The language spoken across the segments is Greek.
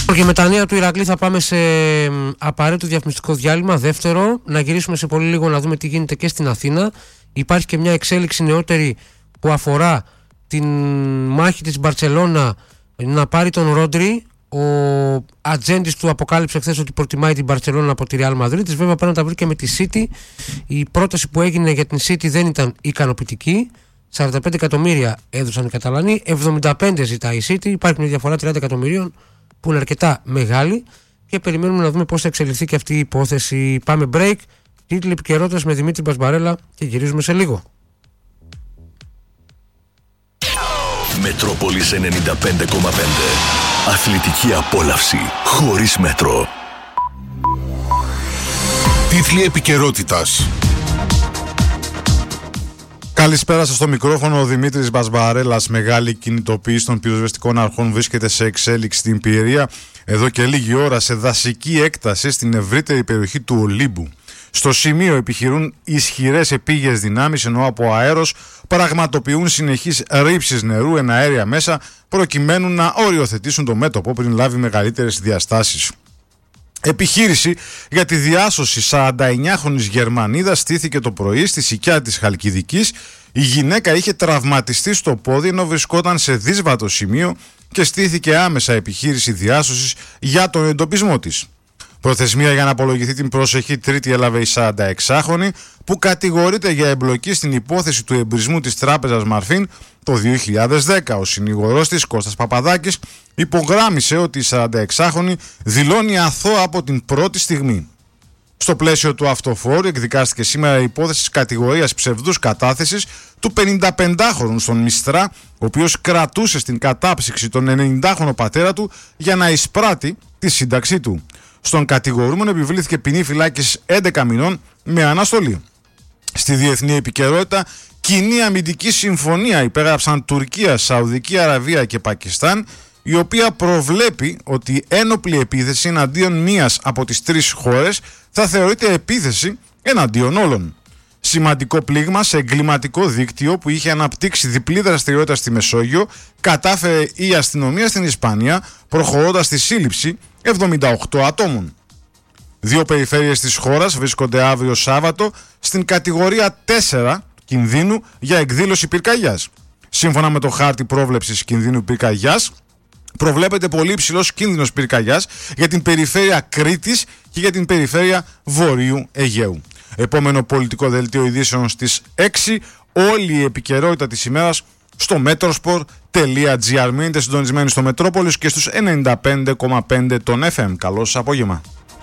Και με τα νέα του Ηρακλή θα πάμε σε απαραίτητο διαφημιστικό διάλειμμα. Δεύτερο, να γυρίσουμε σε πολύ λίγο να δούμε τι γίνεται και στην Αθήνα. Υπάρχει και μια εξέλιξη νεότερη που αφορά την μάχη της Μπαρτσελώνα να πάρει τον Ρόντρι. Ο ατζέντης του αποκάλυψε χθες ότι προτιμάει την Μπαρτσελώνα από τη Ρεάλ Μαδρίτης. Βέβαια πρέπει να τα βρει και με τη City. Η πρόταση που έγινε για την City δεν ήταν ικανοποιητική. 45 εκατομμύρια έδωσαν οι Καταλανοί, 75 ζητάει η City. Υπάρχει μια διαφορά 30 εκατομμυρίων που είναι αρκετά μεγάλη και περιμένουμε να δούμε πώς θα εξελιχθεί και αυτή η υπόθεση. Πάμε break, τίτλοι επικαιρότητας με Δημήτρη Μπασμπαρέλα και γυρίζουμε σε λίγο. Μετρόπολης 95,5. Αθλητική απόλαυση χωρίς μέτρο. Τίτλοι επικαιρότητας. Καλησπέρα σας, στο μικρόφωνο ο Δημήτρης Μπασμπαρέλας. Μεγάλη κινητοποίηση των πυροσβεστικών αρχών βρίσκεται σε εξέλιξη στην Πιερία εδώ και λίγη ώρα σε δασική έκταση στην ευρύτερη περιοχή του Ολύμπου. Στο σημείο επιχειρούν ισχυρές επίγειες δυνάμεις, ενώ από αέρος πραγματοποιούν συνεχείς ρήψεις νερού εναέρια μέσα προκειμένου να οριοθετήσουν το μέτωπο πριν λάβει μεγαλύτερες διαστάσεις. Επιχείρηση για τη διάσωση 49χρονης Γερμανίδας στήθηκε το πρωί στη Σικιά της Χαλκιδικής. Η γυναίκα είχε τραυματιστεί στο πόδι ενώ βρισκόταν σε δύσβατο σημείο και στήθηκε άμεσα επιχείρηση διάσωσης για τον εντοπισμό της. Προθεσμία για να απολογηθεί την προσεχή Τρίτη έλαβε η 46χρονη που κατηγορείται για εμπλοκή στην υπόθεση του εμπρισμού της τράπεζας Μαρφίν το 2010. Ο συνηγορός της, Κώστας Παπαδάκης, υπογράμμισε ότι η 46χρονη δηλώνει αθώα από την πρώτη στιγμή. Στο πλαίσιο του αυτοφόρου εκδικάστηκε σήμερα η υπόθεση της κατηγορίας ψευδούς κατάθεσης του 55χρονου στον Μιστρά, ο οποίος κρατούσε στην κατάψυξη τον 90χρονο πατέρα του για να εισπράττει τη σύνταξή του. Στον κατηγορούμενο επιβλήθηκε ποινή φυλάκισης 11 μηνών με αναστολή. Στη διεθνή επικαιρότητα, κοινή αμυντική συμφωνία υπέγραψαν Τουρκία, Σαουδική Αραβία και Πακιστάν, η οποία προβλέπει ότι ένοπλη επίθεση εναντίον μίας από τις τρεις χώρες θα θεωρείται επίθεση εναντίον όλων. Σημαντικό πλήγμα σε εγκληματικό δίκτυο που είχε αναπτύξει διπλή δραστηριότητα στη Μεσόγειο κατάφερε η αστυνομία στην Ισπανία, προχωρώντας στη σύλληψη 78 ατόμων. Δύο περιφέρειες της χώρας βρίσκονται αύριο Σάββατο στην κατηγορία 4 κινδύνου για εκδήλωση πυρκαγιάς. Σύμφωνα με το χάρτη πρόβλεψης κινδύνου πυρκαγιάς, προβλέπεται πολύ υψηλός κίνδυνος πυρκαγιάς για την περιφέρεια Κρήτης και για την περιφέρεια Βορείου Αιγαίου. Επόμενο πολιτικό δελτίο ειδήσεων στις 6. Όλη η επικαιρότητα της ημέρας στο metrosport.gr. Μείνετε συντονισμένοι στο Μετρόπολης και στους 95,5 των FM. Καλό σας απόγευμα.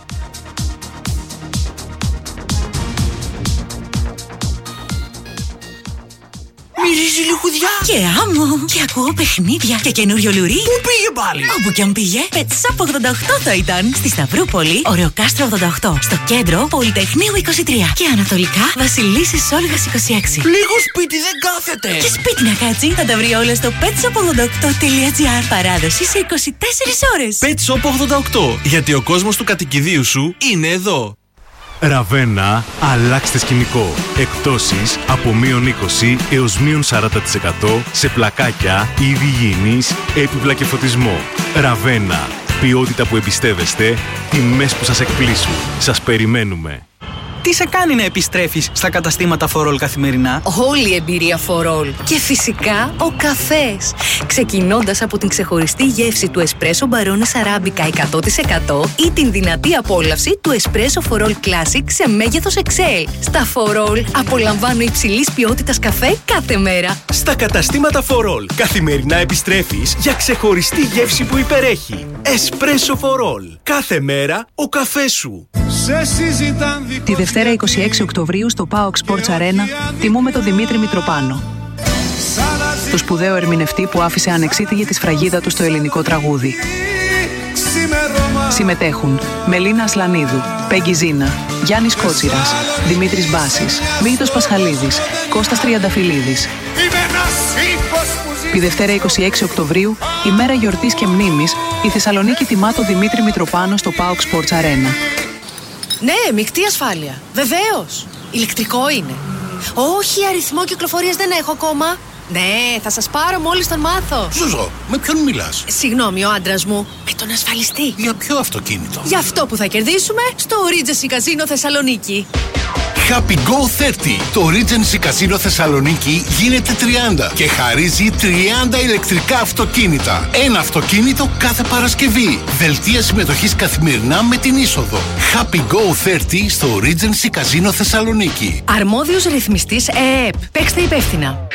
Μυρίζει λιχουδιά και άμμο και ακούω παιχνίδια και καινούριο λουρί. Πού πήγε πάλι? Όπου κι αν πήγε, Πετσάπ 88 θα ήταν. Στη Σταυρούπολη, Ωρεοκάστρο 88. Στο κέντρο, Πολυτεχνείου 23. Και ανατολικά, Βασιλίσσης Όλγας 26. Λίγο σπίτι δεν κάθεται. Και σπίτι να κάτσει, θα τα βρει όλα στο petshop88.gr. Παράδοση σε 24 ώρες. Petshop 88. Γιατί ο κόσμος του κατοικιδίου σου είναι εδώ. Ραβένα, αλλάξτε σκηνικό. Εκπτώσεις από -20 έως -40% σε πλακάκια, είδη υγιεινής, έπιπλα και φωτισμό. Ραβένα, ποιότητα που εμπιστεύεστε, τιμές που σας εκπλήσουν. Σας περιμένουμε. Τι σε κάνει να επιστρέφεις στα καταστήματα For All καθημερινά? Όλη η εμπειρία For All. Και φυσικά ο καφές. Ξεκινώντας από την ξεχωριστή γεύση του Espresso Barones Arabica 100% ή την δυνατή απόλαυση του Espresso For All Classic σε μέγεθος XL. Στα For All απολαμβάνω υψηλής ποιότητας καφέ κάθε μέρα. Στα καταστήματα For All καθημερινά επιστρέφεις για ξεχωριστή γεύση που υπερέχει. Espresso For All. Κάθε μέρα ο καφές σου. Τη Δευτέρα 26 Οκτωβρίου στο PAOK Sports Arena τιμούμε τον Δημήτρη Μητροπάνο, το σπουδαίο ερμηνευτή που άφησε ανεξίτηλη τη σφραγίδα του στο ελληνικό τραγούδι. Συμμετέχουν Μελίνα Ασλανίδου, Πέγγι Ζίνα, Γιάννης Κότσιρας, Δημήτρης Μπάσης, Μίλτος Πασχαλίδης, Κώστας Τριανταφυλλίδης. Τη Δευτέρα 26 Οκτωβρίου, ημέρα γιορτής και μνήμης, η Θεσσαλονίκη τιμά τον Δημήτρη Μητροπάνο στο PAOK Sports Arena. Ναι, μεικτή ασφάλεια. Βεβαίως. Ηλεκτρικό είναι. Όχι, αριθμό κυκλοφορίας δεν έχω ακόμα. Ναι, θα σας πάρω μόλις τον μάθω. Ζούζο, με ποιον μιλάς? Συγγνώμη, ο άντρας μου. Με τον ασφαλιστή. Για ποιο αυτοκίνητο? Για αυτό που θα κερδίσουμε στο Regency Casino Θεσσαλονίκη. Happy Go 30. Το Regency Casino Θεσσαλονίκη γίνεται 30 και χαρίζει 30 ηλεκτρικά αυτοκίνητα. Ένα αυτοκίνητο κάθε Παρασκευή. Δελτία συμμετοχής καθημερινά με την είσοδο. Happy Go 30 στο Regency Casino Θεσσαλονίκη. Αρμόδιος ρυθμιστής ΕΕΠ. Παίξτε υπεύθυνα.